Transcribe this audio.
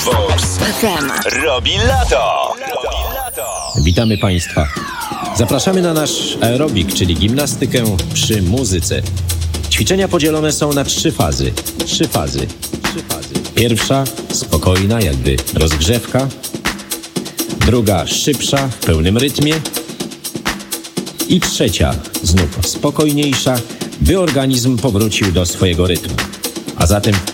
Vox FM robi lato. Witamy Państwa. Zapraszamy na nasz aerobik, czyli gimnastykę przy muzyce. Ćwiczenia podzielone są na trzy fazy. Pierwsza spokojna, jakby rozgrzewka. Druga szybsza, w pełnym rytmie. I trzecia znów spokojniejsza, by organizm powrócił do swojego rytmu. A zatem